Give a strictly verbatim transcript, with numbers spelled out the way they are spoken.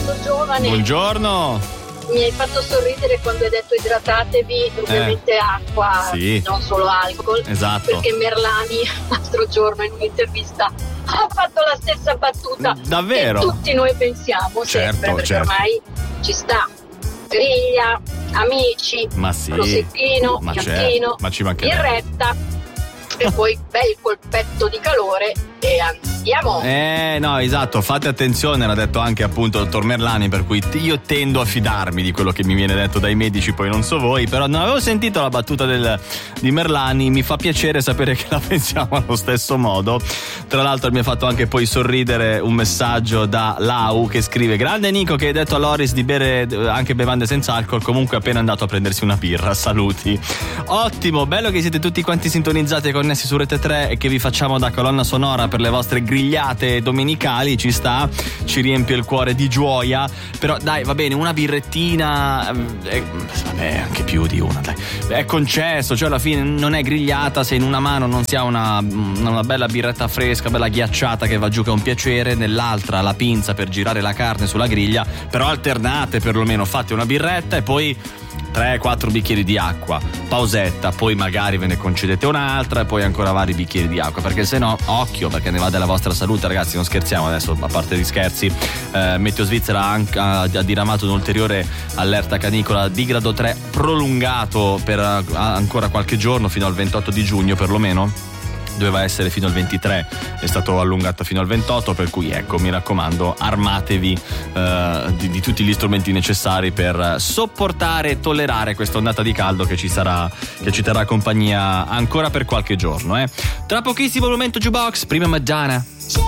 Buongiorno giovane. Buongiorno. Mi hai fatto sorridere quando hai detto idratatevi, ovviamente eh, acqua, sì. non solo alcol. Esatto. Perché Merlani l'altro giorno in un'intervista ha fatto la stessa battuta. Davvero? Che tutti noi pensiamo certo, sempre, perché certo. ormai ci sta. Griglia, amici, ma sì, prosecchino, ma piantino, ma ci manca birretta e poi bel colpetto di calore e andiamo. Eh no, esatto, fate attenzione, l'ha detto anche appunto il dottor Merlani, per cui io tendo a fidarmi di quello che mi viene detto dai medici, poi non so voi, però non avevo sentito la battuta del, di Merlani, mi fa piacere sapere che la pensiamo allo stesso modo. Tra l'altro mi ha fatto anche poi sorridere un messaggio da Lau che scrive: grande Nico che hai detto a Loris di bere anche bevande senza alcol, comunque appena andato a prendersi una birra, saluti. Ottimo, bello che siete tutti quanti sintonizzati e connessi su Rete tre e che vi facciamo da colonna sonora per le vostre grigliate domenicali, ci sta, ci riempie il cuore di gioia. Però dai, va bene, una birrettina, eh, vabbè, anche più di una, dai, è concesso, cioè alla fine non è grigliata se in una mano non si ha una, una bella birretta fresca, bella ghiacciata che va giù, che è un piacere, nell'altra la pinza per girare la carne sulla griglia, però alternate perlomeno, fate una birretta e poi tre quattro bicchieri di acqua, pausetta, poi magari ve ne concedete un'altra e poi ancora vari bicchieri di acqua, perché se no, occhio, perché ne va della vostra salute, ragazzi, non scherziamo adesso, a parte gli scherzi. eh, Meteo Svizzera ha, anche, ha diramato un'ulteriore allerta canicola di grado tre prolungato per ancora qualche giorno, fino al ventotto di giugno perlomeno. Doveva essere fino al ventitré, è stato allungato fino al ventotto, per cui ecco, mi raccomando, armatevi eh, di, di tutti gli strumenti necessari per sopportare e tollerare questa ondata di caldo che ci sarà, che ci terrà compagnia ancora per qualche giorno, eh. Tra pochissimo momento Jukebox, prima Madonna.